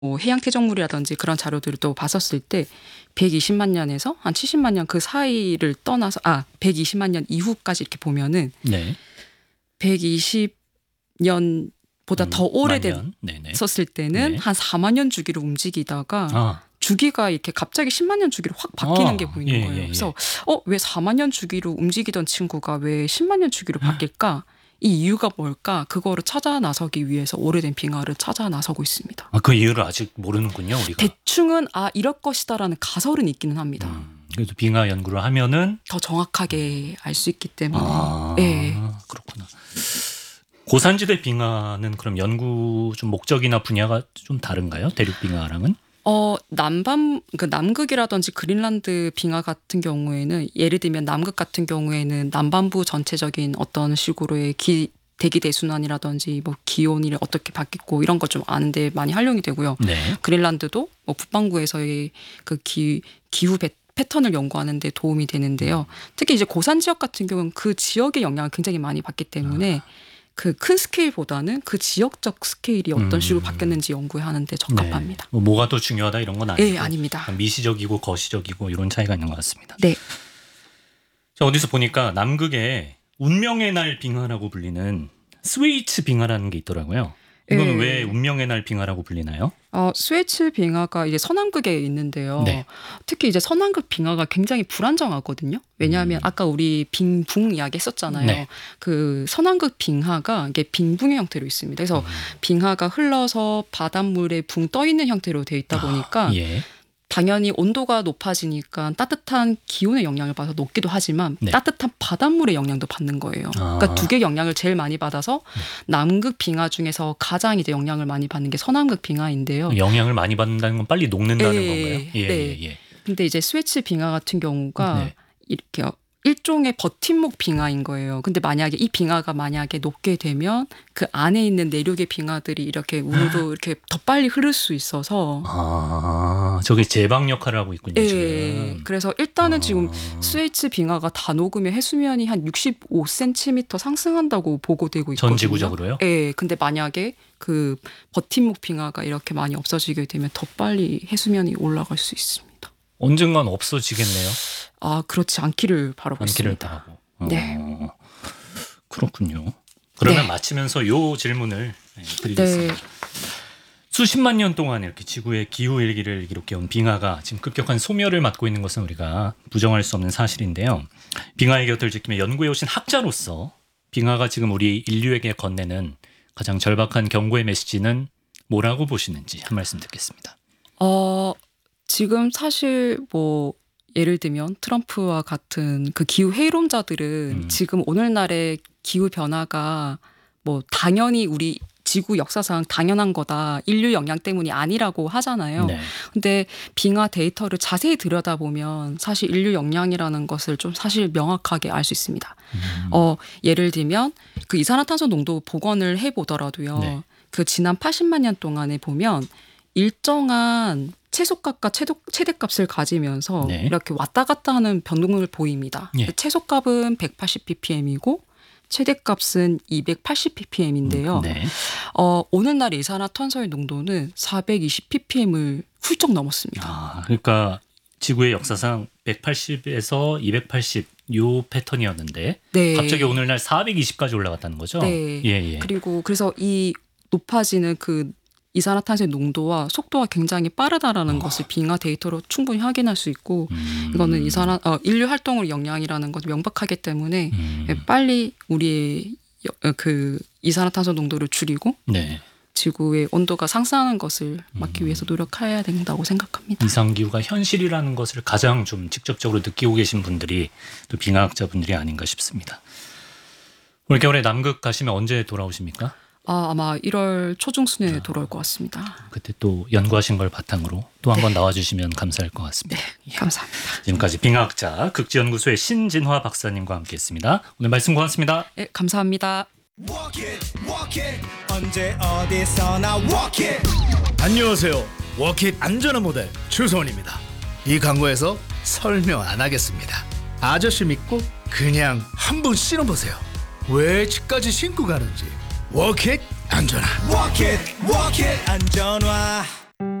뭐 해양 퇴적물이라든지 그런 자료들을 또 봤었을 때 120만 년에서 한 70만 년 그 사이를 떠나서 120만 년 이후까지 이렇게 보면은 네. 120년보다 더 오래됐었을 때는 네. 한 4만 년 주기로 움직이다가 주기가 이렇게 갑자기 10만 년 주기로 확 바뀌는 게 보이는 거예요. 그래서 왜 4만 년 주기로 움직이던 친구가 왜 10만 년 주기로 바뀔까? 이 이유가 뭘까? 그거를 찾아 나서기 위해서 오래된 빙하를 찾아 나서고 있습니다. 그 이유를 아직 모르는군요, 우리가. 대충은 이럴 것이다라는 가설은 있기는 합니다. 그래도 빙하 연구를 하면은 더 정확하게 알 수 있기 때문에. 네. 그렇구나. 고산지대 빙하는 그럼 연구 좀 목적이나 분야가 좀 다른가요? 대륙 빙하랑은? 남극이라든지 그린란드 빙하 같은 경우에는 예를 들면 남극 같은 경우에는 남반부 전체적인 어떤 식으로의 대기 대순환이라든지 뭐 기온이 어떻게 바뀌고 이런 거 좀 아는데 많이 활용이 되고요. 네. 그린란드도 뭐 북반구에서의 그 기후 패턴을 연구하는 데 도움이 되는데요. 특히 이제 고산 지역 같은 경우는 그 지역의 영향을 굉장히 많이 받기 때문에 그 큰 스케일보다는 그 지역적 스케일이 어떤 식으로 바뀌었는지 연구하는 데 적합합니다. 네. 뭐가 더 중요하다 이런 건 아니고. 네, 아닙니다. 미시적이고 거시적이고 이런 차이가 있는 것 같습니다. 네. 자, 어디서 보니까 남극에 운명의 날 빙하라고 불리는 스웨이츠 빙하라는 게 있더라고요. 이건 왜 운명의 날 빙하라고 불리나요? 스웨이츠 빙하가 이제 서남극에 있는데요. 네. 특히 이제 서남극 빙하가 굉장히 불안정하거든요. 왜냐하면 아까 우리 빙붕 이야기 했었잖아요. 네. 그 서남극 빙하가 이게 빙붕의 형태로 있습니다. 그래서 빙하가 흘러서 바닷물에 붕 떠 있는 형태로 되어 있다 보니까 당연히 온도가 높아지니까 따뜻한 기온의 영향을 받아서 녹기도 하지만 따뜻한 바닷물의 영향도 받는 거예요. 그러니까 두 개 영향을 제일 많이 받아서 남극 빙하 중에서 가장 이제 영향을 많이 받는 게 서남극 빙하인데요. 영향을 많이 받는다는 건 빨리 녹는다는 건가요? 네. 근데 이제 스웨이츠 빙하 같은 경우가 이렇게 일종의 버팀목 빙하인 거예요. 근데 만약에 이 빙하가 녹게 되면 그 안에 있는 내륙의 빙하들이 이렇게 우르르 이렇게 더 빨리 흐를 수 있어서 저게 제방 역할을 하고 있군요. 네. 지금. 그래서 일단은 지금 스웨이츠 빙하가 다 녹으면 해수면이 한 65cm 상승한다고 보고되고 있거든요. 전 지구적으로요? 네. 근데 만약에 그 버팀목 빙하가 이렇게 많이 없어지게 되면 더 빨리 해수면이 올라갈 수 있습니다. 언젠간 없어지겠네요. 그렇지 않기를 바라고 않기를 있습니다. 바라고. 네. 그렇군요. 그러면 마치면서 요 질문을 드리겠습니다. 수십만 년 동안 이렇게 지구의 기후 일기를 기록해온 빙하가 지금 급격한 소멸을 맞고 있는 것은 우리가 부정할 수 없는 사실인데요. 빙하의 곁을 지키며 연구해 오신 학자로서 빙하가 지금 우리 인류에게 건네는 가장 절박한 경고의 메시지는 뭐라고 보시는지 한 말씀 듣겠습니다. 지금 사실 뭐 예를 들면 트럼프와 같은 그 기후 회의론자들은 지금 오늘날의 기후 변화가 뭐 당연히 우리 지구 역사상 당연한 거다. 인류 영향 때문이 아니라고 하잖아요. 근데 빙하 데이터를 자세히 들여다보면 사실 인류 영향이라는 것을 좀 사실 명확하게 알 수 있습니다. 예를 들면 그 이산화탄소 농도 복원을 해보더라도요. 그 지난 80만 년 동안에 보면 일정한 최소값과 최대값을 가지면서 이렇게 왔다 갔다 하는 변동을 보입니다. 최소값은 180ppm이고 최대값은 280ppm인데요. 오늘날 이산화탄소의 농도는 420ppm을 훌쩍 넘었습니다. 그러니까 지구의 역사상 180에서 280 요 패턴이었는데 갑자기 오늘날 420까지 올라갔다는 거죠? 그리고 그래서 이 높아지는 그 이산화탄소의 농도와 속도가 굉장히 빠르다라는 것을 빙하 데이터로 충분히 확인할 수 있고 이거는 인류 활동의 영향이라는 것이 명백하기 때문에 빨리 우리의 그 이산화탄소 농도를 줄이고 지구의 온도가 상승하는 것을 막기 위해서 노력해야 된다고 생각합니다. 이상기후가 현실이라는 것을 가장 좀 직접적으로 느끼고 계신 분들이 또 빙하학자분들이 아닌가 싶습니다. 올겨울에 남극 가시면 언제 돌아오십니까? 아마 1월 초중순에 돌아올 것 같습니다. 그때 또 연구하신 걸 바탕으로 또 한 번 나와주시면 감사할 것 같습니다. 감사합니다. 지금까지 빙하학자 극지연구소의 신진화 박사님과 함께했습니다. 오늘 말씀 고맙습니다. 네, 감사합니다. 언제 어디서나 walk it. 안녕하세요. 워킷 안전한 모델 주소원입니다. 이 광고에서 설명 안 하겠습니다. 아저씨 믿고 그냥 한번 신어보세요. 왜 집까지 신고 가는지. 워킷 안전한. Walk it 안전화.